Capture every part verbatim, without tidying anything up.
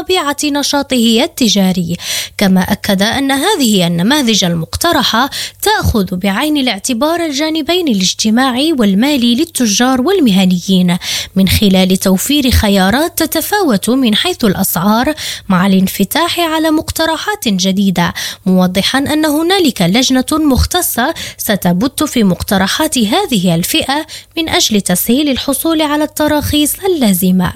طبيعة نشاطه التجاري. كما أكد أن هذه النماذج المقترحة تأخذ بعين الاعتبار الجانبين الاجتماعي والمالي للتجار والمهنيين من خلال توفير خيارات تتفاوت من حيث الأسعار مع الانفتاح على مقترحات جديدة، موضحا أن هنالك لجنة مختصة ستبت في مقترحات هذه الفئة من أجل تسهيل الحصول على التراخيص اللازمة.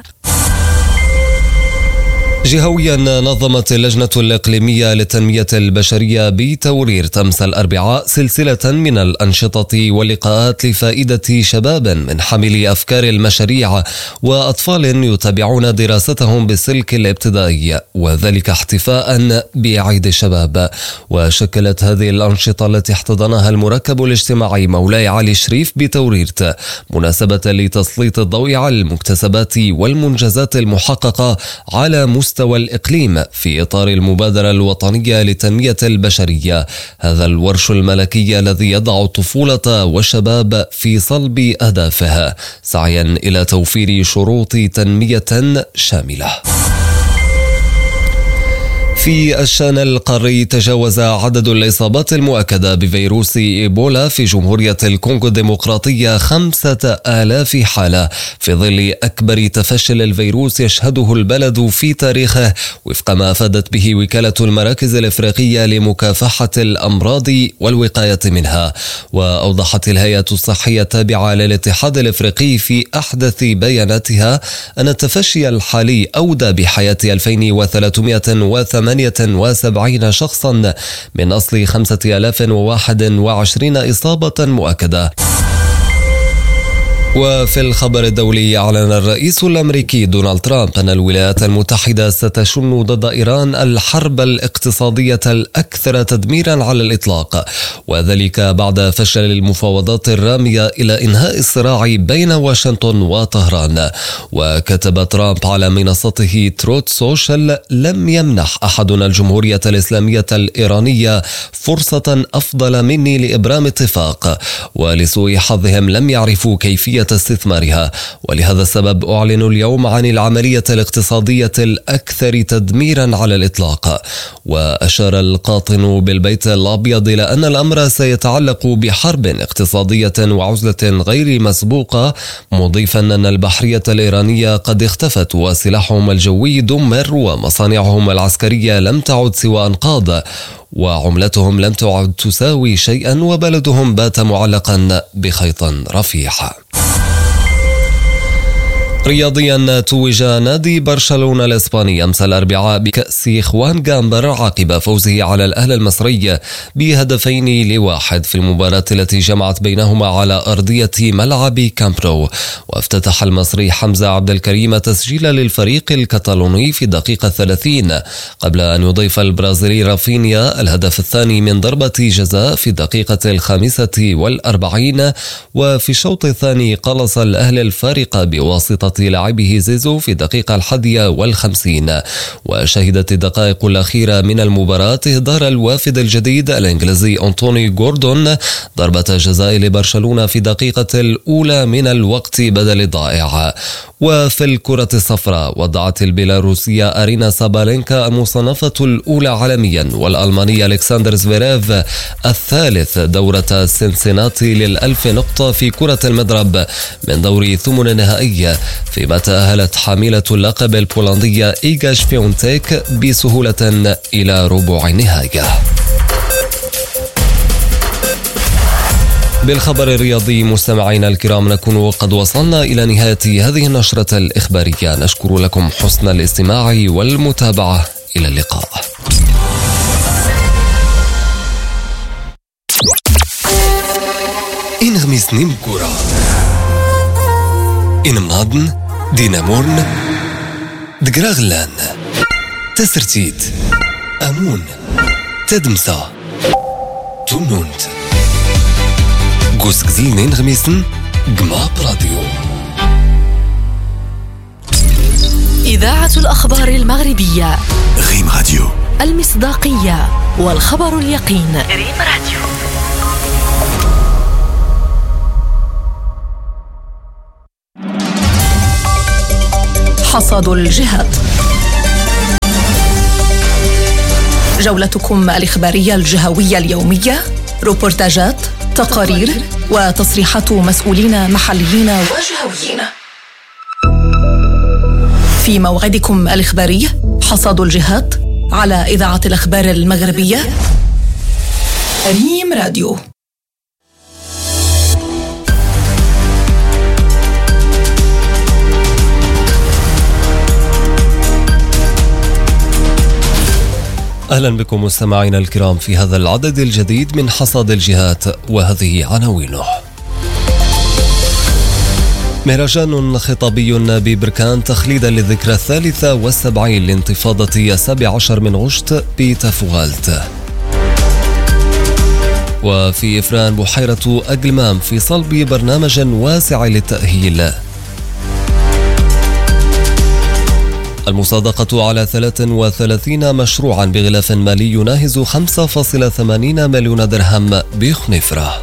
جهويا نظمت اللجنة الإقليمية للتنمية البشرية بتورير تمس الأربعاء سلسلة من الأنشطة واللقاءات لفائدة شباب من حاملي أفكار المشاريع وأطفال يتابعون دراستهم بالسلك الابتدائي، وذلك احتفاء بعيد الشباب. وشكلت هذه الأنشطة التي احتضنها المركب الاجتماعي مولاي علي شريف بتوريرت مناسبة لتسليط الضوء على المكتسبات والمنجزات المحققة على مستوى الإقليم في إطار المبادرة الوطنية للتنمية البشرية. هذا الورش الملكي الذي يضع الطفولة والشباب في صلب أهدافها سعيا إلى توفير شروط تنمية شاملة. في الشان القاري تجاوز عدد الإصابات المؤكدة بفيروس إيبولا في جمهورية الكونغو الديمقراطية خمسة آلاف حالة في ظل أكبر تفشي الفيروس يشهده البلد في تاريخه، وفق ما أفادت به وكالة المراكز الإفريقية لمكافحة الأمراض والوقاية منها. وأوضحت الهيئة الصحية التابعة للاتحاد الإفريقي في أحدث بياناتها أن التفشي الحالي أودى بحياة ألفين وثلاثمائة وثمانية وسبعين شخصا من أصل خمسة آلاف وواحد وعشرين إصابة مؤكدة. وفي الخبر الدولي، أعلن الرئيس الأمريكي دونالد ترامب أن الولايات المتحدة ستشن ضد إيران الحرب الاقتصادية الأكثر تدميرا على الإطلاق، وذلك بعد فشل المفاوضات الرامية إلى إنهاء الصراع بين واشنطن وطهران. وكتب ترامب على منصته تروت سوشيال: لم يمنح أحدنا الجمهورية الإسلامية الإيرانية فرصة أفضل مني لإبرام اتفاق، ولسوء حظهم لم يعرفوا كيفية استثمارها، ولهذا السبب أعلن اليوم عن العملية الاقتصادية الأكثر تدميرا على الإطلاق. وأشار القاطن بالبيت الأبيض إلى أن الأمر سيتعلق بحرب اقتصادية وعزلة غير مسبوقة، مضيفا أن البحرية الإيرانية قد اختفت وسلاحهم الجوي دمر ومصانعهم العسكرية لم تعد سوى أنقاض، وعملتهم لم تعد تساوي شيئا، وبلدهم بات معلقا بخيط رفيع. رياضيا، توج نادي برشلونة الإسباني أمس الأربعاء بكأس خوان جامبر عقب فوزه على الأهلي المصري بهدفين لواحد في المباراة التي جمعت بينهما على أرضية ملعب كامب نو. وافتتح المصري حمزة عبد الكريم تسجيل للفريق الكتالوني في الدقيقة الثلاثين، قبل أن يضيف البرازيلي رافينيا الهدف الثاني من ضربة جزاء في الدقيقة الخامسة والأربعين. وفي الشوط الثاني قلص الأهلي الفارق بواسطة لاعبه زيزو في الدقيقة الحادية والخمسين. وشهدت الدقائق الأخيرة من المباراة إهدار الوافد الجديد الإنجليزي أنتوني غوردون ضربة جزاء لبرشلونة في الدقيقة الأولى من الوقت بدل الضائع. وفي الكرة الصفراء، وضعت البيلاروسية أرينا سابالينكا المصنفة الأولى عالميا والألمانية ألكسندر زفيريف الثالث دورة سنسيناتي للألف نقطة في كرة المضرب من دور ثمن النهائي، فيما تأهلت حاملة اللقب البولندية إيغا شفيونتيك بسهولة إلى ربع النهائي. بالخبر الرياضي مستمعينا الكرام، نكون قد وصلنا إلى نهاية هذه النشرة الإخبارية. نشكر لكم حسن الاستماع والمتابعة. إلى اللقاء. إنغمس نيمكورا إنمنادن دينامورن دقراغلان تسرتيت أمون تدمسا تونونت جوسكزيل نينغميسن جماب راديو. إذاعة الأخبار المغربية ريم راديو، المصداقية والخبر اليقين. ريم راديو. حصاد الجهات. جولتكم الإخبارية الجهوية اليومية، روبورتاجات، تقارير وتصريحات مسؤولين محليين وجهويين. في موعدكم الإخباري حصاد الجهات على إذاعة الأخبار المغربية ريم راديو. أهلا بكم مستمعينا الكرام في هذا العدد الجديد من حصاد الجهات، وهذه عناوينه. مهرجان خطابي ببركان تخليدا للذكرى الثالثة والسبعين لانتفاضة السابع عشر من غشت بتفوغالت. وفي إفران بحيرة أقلمام في صلب برنامج واسع للتأهيل. المصادقة على ثلاث وثلاثين مشروعا بغلاف مالي يناهز خمسة فاصلة ثمانين مليون درهم بخنفرة.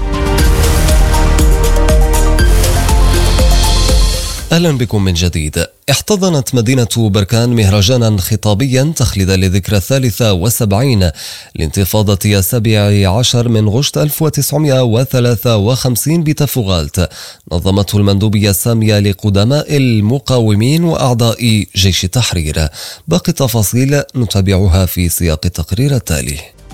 أهلا بكم من جديد. احتضنت مدينة بركان مهرجانا خطابيا تخليدا لذكرى الثالثة والسبعين لانتفاضة السابع عشر من غشت ألف وتسعمائة وثلاثة وخمسين بتفوغالت، نظمته المندوبية السامية لقدماء المقاومين وأعضاء جيش التحرير. باقي التفاصيل نتابعها في سياق التقرير التالي.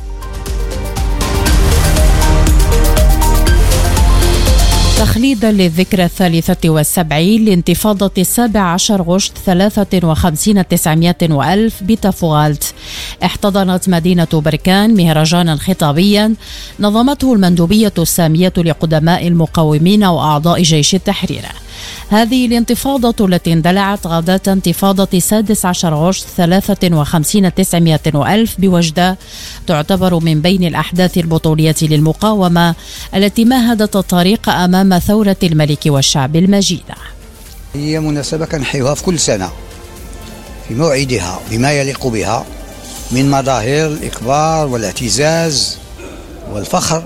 تخليدا للذكرى الثالثة والسبعين لانتفاضة السابع عشر غشت ثلاثة وخمسين تسعمائة وألف بتفوغالت، احتضنت مدينة بركان مهرجانا خطابيا نظمته المندوبية السامية لقدماء المقاومين وأعضاء جيش التحرير. هذه الانتفاضة التي اندلعت غداة انتفاضة السادس عشر غشت ثلاثة وخمسين تسعمائة وألف بوجدة تعتبر من بين الأحداث البطولية للمقاومة التي مهدت الطريق أمام ثورة الملك والشعب المجيدة. هي مناسبة كنحيوها في كل سنة في موعدها بما يليق بها من مظاهر الإكبار والاعتزاز والفخر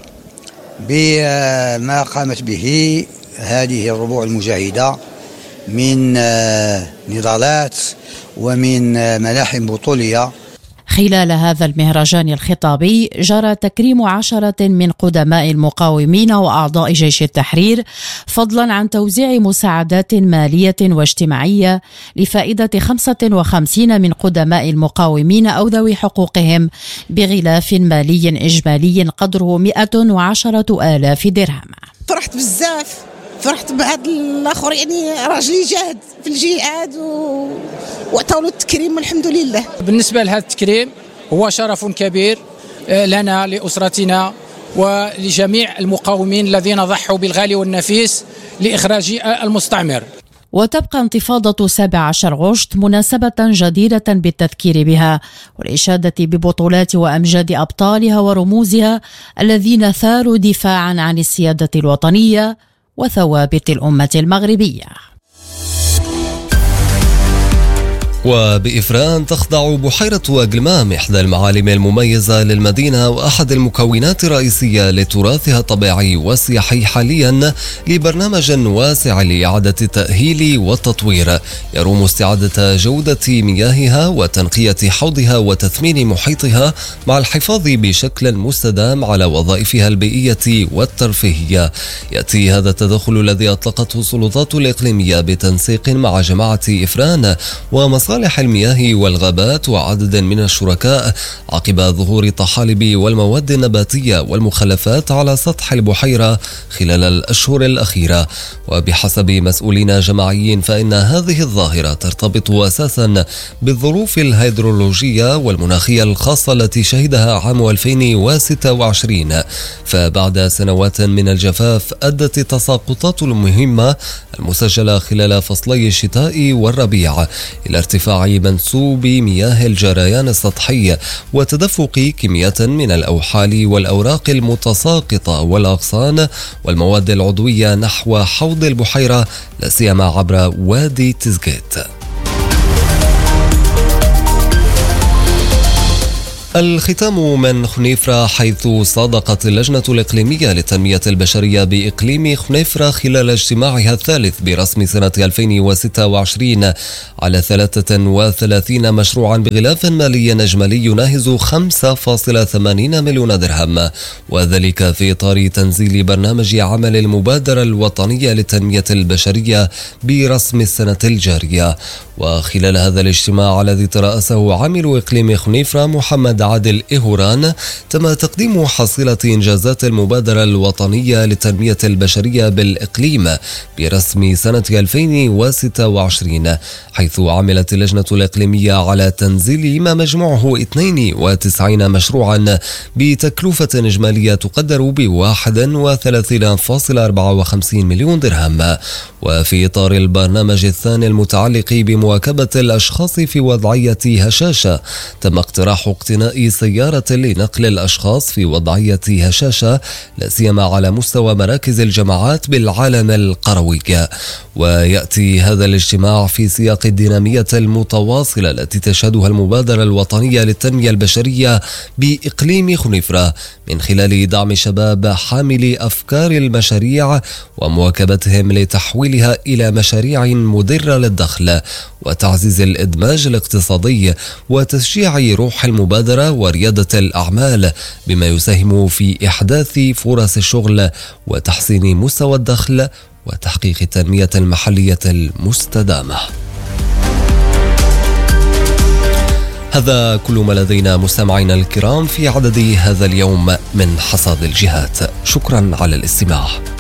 بما قامت به هذه الربوع المجاهدة من نضالات ومن ملاحم بطولية. خلال هذا المهرجان الخطابي جرى تكريم عشرة من قدماء المقاومين وأعضاء جيش التحرير، فضلا عن توزيع مساعدات مالية واجتماعية لفائدة خمسة وخمسين من قدماء المقاومين أو ذوي حقوقهم بغلاف مالي إجمالي قدره مئة وعشرة آلاف درهم. فرحت بزاف، فرحت بهذا الاخر، يعني راجل جاهد في الجهاد و... وعطاو له التكريم والحمد لله. بالنسبه لهذا التكريم هو شرف كبير لنا لاسرتنا ولجميع المقاومين الذين ضحوا بالغالي والنفيس لاخراج المستعمر. وتبقى انتفاضة السابع عشر غشت مناسبة جديرة بالتذكير بها والإشادة ببطولات وأمجاد أبطالها ورموزها الذين ثاروا دفاعا عن السيادة الوطنية وثوابت الأمة المغربية. وبإفران تخضع بحيرة أقلمام إحدى المعالم المميزة للمدينة وأحد المكونات الرئيسية لتراثها الطبيعي والسياحي حاليا لبرنامج واسع لإعادة التأهيل والتطوير يروم استعادة جودة مياهها وتنقية حوضها وتثمين محيطها مع الحفاظ بشكل مستدام على وظائفها البيئية والترفيهية. يأتي هذا التدخل الذي أطلقته السلطات الإقليمية بتنسيق مع جماعة إفران ومصالح صالح المياه والغابات وعدد من الشركاء عقب ظهور الطحالب والمواد النباتية والمخلفات على سطح البحيرة خلال الأشهر الأخيرة. وبحسب مسؤولين جماعيين فإن هذه الظاهرة ترتبط أساسا بالظروف الهيدرولوجية والمناخية الخاصة التي شهدها عام ألفين وستة وعشرين، فبعد سنوات من الجفاف أدت التساقطات المهمة المسجلة خلال فصلي الشتاء والربيع إلى ارتفاع منسوب مياه الجريان السطحي وتدفق كميات من الأوحال والأوراق المتساقطة والأغصان والمواد العضوية نحو حوض البحيرة لا سيما عبر وادي تزغيت. الختام من خنيفرة، حيث صادقت اللجنة الإقليمية للتنمية البشرية بإقليم خنيفرة خلال اجتماعها الثالث برسم سنة ألفين وستة وعشرين على ثلاثة وثلاثين مشروعا بغلاف مالي إجمالي يناهز خمسة فاصلة ثمانين مليون درهم، وذلك في إطار تنزيل برنامج عمل المبادرة الوطنية للتنمية البشرية برسم السنة الجارية. وخلال هذا الاجتماع الذي ترأسه عامل إقليم خنيفرة محمد عادل إهوران، تم تقديم حصيلة إنجازات المبادرة الوطنية للتنمية البشرية بالإقليم برسم سنة ألفين وستة وعشرين، حيث عملت اللجنة الإقليمية على تنزيل ما مجموعه اثنين وتسعين مشروعا بتكلفة إجمالية تقدر ب واحد وثلاثين فاصلة أربعة وخمسين مليون درهم. وفي إطار البرنامج الثاني المتعلق بمواكبة الأشخاص في وضعية هشاشة، تم اقتراح اقتناء سيارة لنقل الأشخاص في وضعية هشاشة، لا سيما على مستوى مراكز الجامعات بالعالم القروي. ويأتي هذا الاجتماع في سياق الدينامية المتواصلة التي تشهدها المبادرة الوطنية للتنمية البشرية بإقليم خنيفرة من خلال دعم شباب حاملي أفكار المشاريع ومواكبتهم لتحويلها إلى مشاريع مدرة للدخل، وتعزيز الإدماج الاقتصادي وتشجيع روح المبادرة وريادة الأعمال، بما يساهم في إحداث فرص الشغل وتحسين مستوى الدخل وتحقيق التنمية المحلية المستدامة. هذا كل ما لدينا مستمعينا الكرام في عدد هذا اليوم من حصاد الجهات. شكرا على الاستماع.